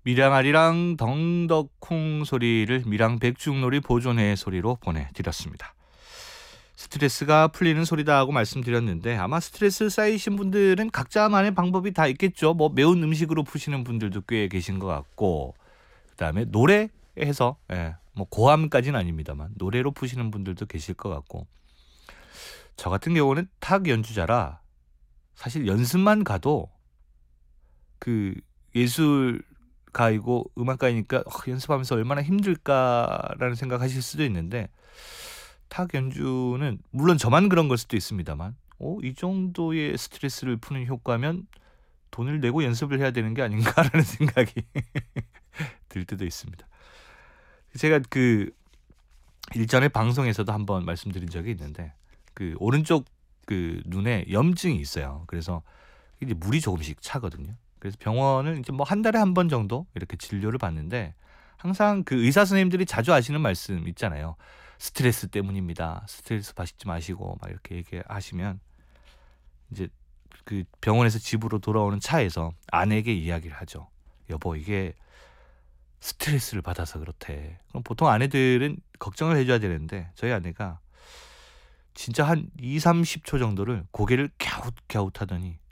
밀양아리랑 덩덕콩 소리를 밀양백중놀이 보존회 소리로 보내드렸습니다. 스트레스가 풀리는 소리다 하고 말씀드렸는데 아마 스트레스 쌓이신 분들은 각자만의 방법이 다 있겠죠. 뭐 매운 음식으로 푸시는 분들도 꽤 계신 것 같고, 그다음에 노래해서 뭐 고함까지는 아닙니다만 노래로 푸시는 분들도 계실 것 같고, 저 같은 경우는 탁 연주자라 사실 연습만 가도 그 예술가이고 음악가이니까 연습하면서 얼마나 힘들까라는 생각하실 수도 있는데, 탁 연주는 물론 저만 그런 걸 수도 있습니다만 이 정도의 스트레스를 푸는 효과면 돈을 내고 연습을 해야 되는 게 아닌가라는 생각이 들 때도 있습니다. 제가 그 일전에 방송에서도 한번 말씀드린 적이 있는데, 그 오른쪽 그 눈에 염증이 있어요. 그래서 이제 물이 조금씩 차거든요. 그래서 병원을 이제 뭐 한 달에 한 번 정도 이렇게 진료를 받는데, 항상 그 의사 선생님들이 자주 하시는 말씀 있잖아요. 스트레스 때문입니다. 스트레스 받지 마시고 막 이렇게 얘기하시면 이제 그 병원에서 집으로 돌아오는 차에서 아내에게 이야기를 하죠. 여보, 이게 스트레스를 받아서 그렇대. 그럼 보통 아내들은 걱정을 해줘야 되는데 저희 아내가 진짜 한 2, 30초 정도를 고개를 갸웃갸웃 하더니